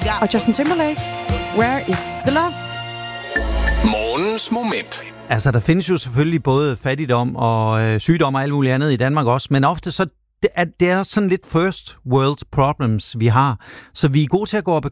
Og Justin Timberlake, Where is the love? Morgens moment. Altså, der findes jo selvfølgelig både fattigdom og sygdom og alt muligt andet i Danmark også, men ofte så det er sådan lidt first world problems, vi har. Så vi er gode til at gå og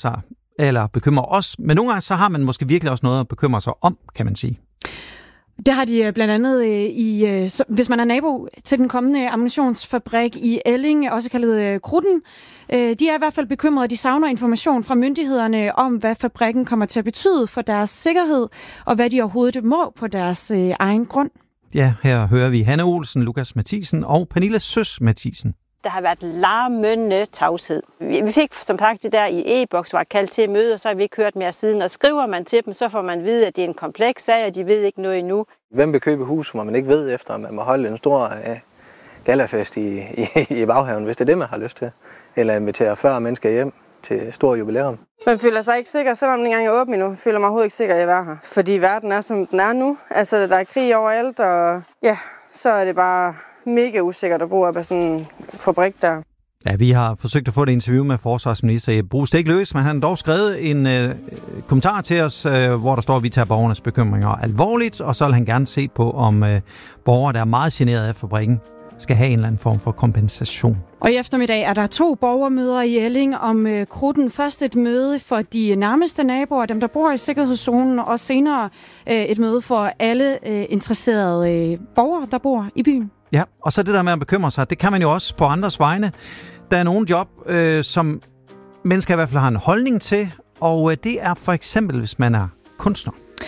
bekymre os, men nogle gange så har man måske virkelig også noget at bekymre sig om, kan man sige. Det har de blandt andet hvis man er nabo til den kommende ammunitionsfabrik i Elling, også kaldet Krudten. De er i hvert fald bekymrede. De savner information fra myndighederne om, hvad fabrikken kommer til at betyde for deres sikkerhed, og hvad de overhovedet må på deres egen grund. Ja, her hører vi Hanne Olsen, Lukas Mathisen og Pernille Søs Mathisen. Der har været larmende tavshed. Vi fik som sagt det der i e-boks, var kaldt til møde, og så har vi ikke hørt mere siden. Og skriver man til dem, så får man vide, at det er en kompleks sag, og de ved ikke noget endnu. Hvem vil købe hus, hvor man ikke ved efter, om man må holde en stor gallafest i baghaven, hvis det er det, man har lyst til? Eller invitere 40 mennesker hjem til stor jubilæum? Man føler sig ikke sikker, selvom den engang er åben endnu. Føler mig overhovedet ikke sikker, at jeg er her. Fordi verden er, som den er nu. Altså, der er krig overalt, og ja, så er det bare mega usikkert at bo op af sådan en fabrik der. Ja, vi har forsøgt at få et interview med forsvarsminister Jeppe Bruus Stikløs, men han har dog skrevet en kommentar til os, hvor der står, at vi tager borgernes bekymringer alvorligt, og så vil han gerne se på, om borgere, der er meget generet af fabrikken, skal have en eller anden form for kompensation. Og i eftermiddag er der 2 borgermøder i Elling om Krudten. Først et møde for de nærmeste naboer, dem der bor i sikkerhedszonen, og senere et møde for alle interesserede borgere, der bor i byen. Ja, og så det der med at bekymre sig, det kan man jo også på andres vegne. Der er nogle job, som mennesker i hvert fald har en holdning til, og det er for eksempel, hvis man er kunstner.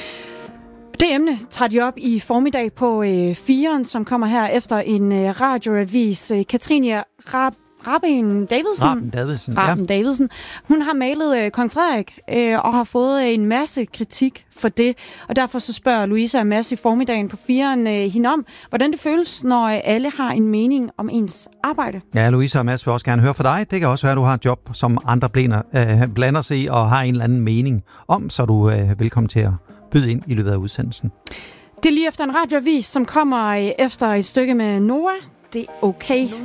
Det emne tager de op i formiddag på 4'eren, som kommer her efter en radioavis. Katrine Raben Davidsen. Hun har malet Kong Frederik og har fået en masse kritik for det. Og derfor så spørger Louise og Mads i formiddagen på 4'eren hende om, hvordan det føles, når alle har en mening om ens arbejde. Ja, Louise og Mads vil også gerne høre fra dig. Det kan også være, at du har et job, som andre blander sig i og har en eller anden mening om, så er du velkommen til at byde ind i løbet af udsendelsen. Det er lige efter en radioavis, som kommer efter et stykke med Noah. Det er okay.